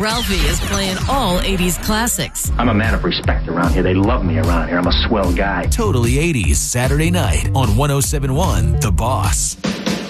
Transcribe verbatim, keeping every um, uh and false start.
Ralphie is playing all eighties classics. I'm a man of respect around here. They love me around here. I'm a swell guy. Totally eighties, Saturday night on one oh seven point one The Boss.